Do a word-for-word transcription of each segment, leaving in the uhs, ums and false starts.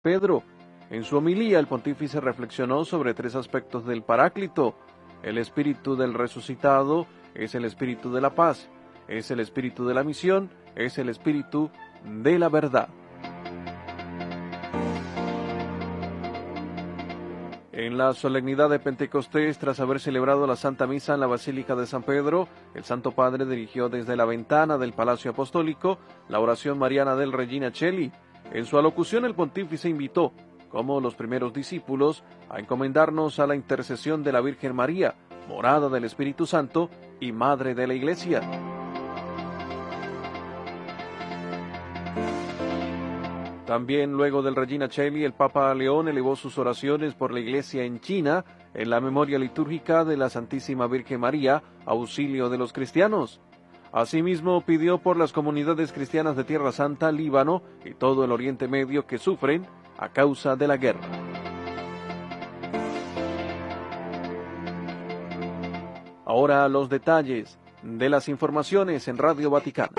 Pedro. En su homilía, el pontífice reflexionó sobre tres aspectos del Paráclito. El espíritu del resucitado es el espíritu de la paz, es el espíritu de la misión, es el espíritu de la verdad. En la solemnidad de Pentecostés, tras haber celebrado la Santa Misa en la Basílica de San Pedro, el Santo Padre dirigió desde la ventana del Palacio Apostólico la oración mariana del Regina Coeli. En su alocución, el pontífice invitó, como los primeros discípulos, a encomendarnos a la intercesión de la Virgen María, morada del Espíritu Santo y Madre de la Iglesia. También luego del Regina Coeli, el Papa León elevó sus oraciones por la Iglesia en China, en la memoria litúrgica de la Santísima Virgen María, auxilio de los cristianos. Asimismo, pidió por las comunidades cristianas de Tierra Santa, Líbano y todo el Oriente Medio que sufren a causa de la guerra. Ahora los detalles de las informaciones en Radio Vaticano.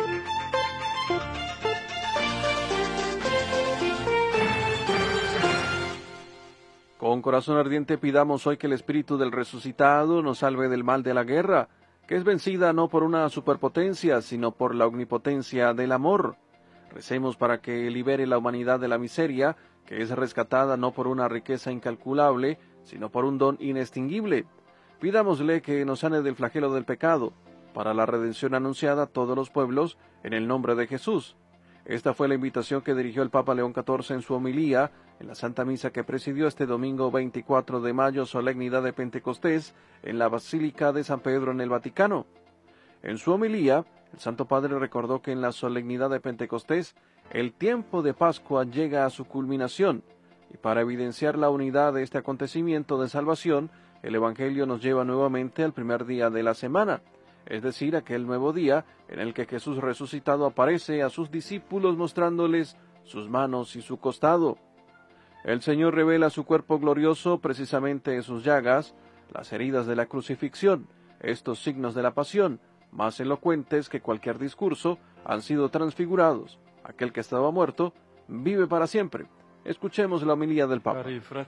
Con corazón ardiente pidamos hoy que el Espíritu del Resucitado nos salve del mal de la guerra, que es vencida no por una superpotencia, sino por la omnipotencia del amor. Recemos para que libere la humanidad de la miseria, que es rescatada no por una riqueza incalculable, sino por un don inextinguible. Pidámosle que nos sane del flagelo del pecado, para la redención anunciada a todos los pueblos, en el nombre de Jesús. Esta fue la invitación que dirigió el Papa León catorce en su homilía, en la Santa Misa que presidió este domingo veinticuatro de mayo, solemnidad de Pentecostés, en la Basílica de San Pedro en el Vaticano. En su homilía, el Santo Padre recordó que en la solemnidad de Pentecostés, el tiempo de Pascua llega a su culminación, y para evidenciar la unidad de este acontecimiento de salvación, el Evangelio nos lleva nuevamente al primer día de la semana, es decir, aquel nuevo día en el que Jesús resucitado aparece a sus discípulos mostrándoles sus manos y su costado. El Señor revela su cuerpo glorioso precisamente en sus llagas, las heridas de la crucifixión, estos signos de la pasión, más elocuentes que cualquier discurso, han sido transfigurados. Aquel que estaba muerto vive para siempre. Escuchemos la homilía del Papa.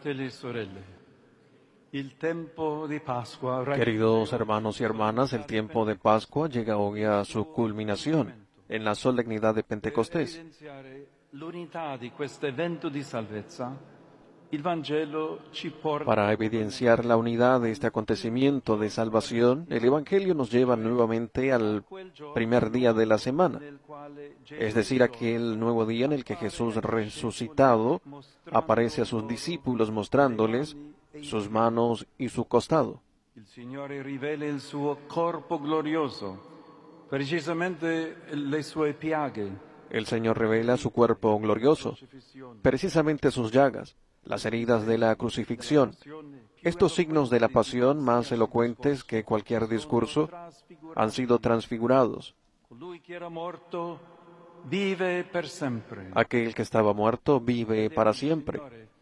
Queridos hermanos y hermanas, el tiempo de Pascua llega hoy a su culminación en la solemnidad de Pentecostés. Para evidenciar la unidad de este acontecimiento de salvación, el Evangelio nos lleva nuevamente al primer día de la semana, es decir, aquel nuevo día en el que Jesús resucitado aparece a sus discípulos mostrándoles sus manos y su costado. El Señor rivela el suo corpo glorioso, precisamente le sue piaghe. El Señor revela su cuerpo glorioso, precisamente sus llagas, las heridas de la crucifixión. Estos signos de la pasión, más elocuentes que cualquier discurso, han sido transfigurados. Aquel que estaba muerto vive para siempre.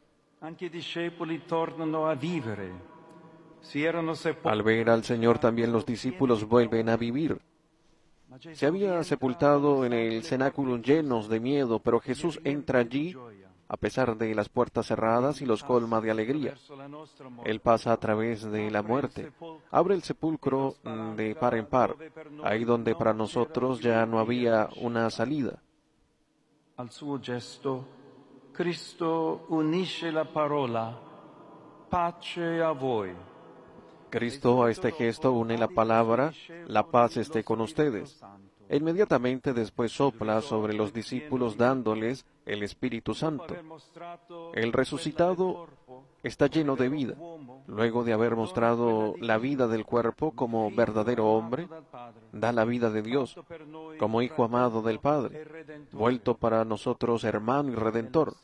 Al ver al Señor, también los discípulos vuelven a vivir. Se había sepultado en el cenáculo llenos de miedo, pero Jesús entra allí a pesar de las puertas cerradas y los colma de alegría. Él pasa a través de la muerte, abre el sepulcro de par en par, ahí donde para nosotros ya no había una salida. Al suo gesto, Cristo unisce la parola, pace a voi. Cristo a este gesto une la palabra, la paz esté con ustedes. E inmediatamente después sopla sobre los discípulos dándoles el Espíritu Santo. El resucitado está lleno de vida. Luego de haber mostrado la vida del cuerpo como verdadero hombre, da la vida de Dios, como Hijo amado del Padre, vuelto para nosotros hermano y redentor.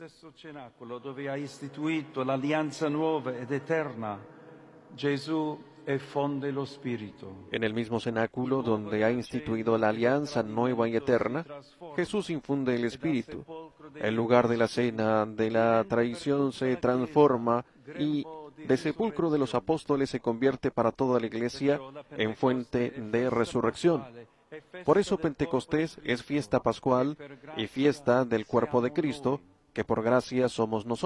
En el mismo cenáculo donde ha instituido la alianza nueva y eterna, Jesús infunde el Espíritu. El lugar de la cena de la traición se transforma y de sepulcro de los apóstoles se convierte para toda la Iglesia en fuente de resurrección. Por eso Pentecostés es fiesta pascual y fiesta del cuerpo de Cristo, que por gracia somos nosotros.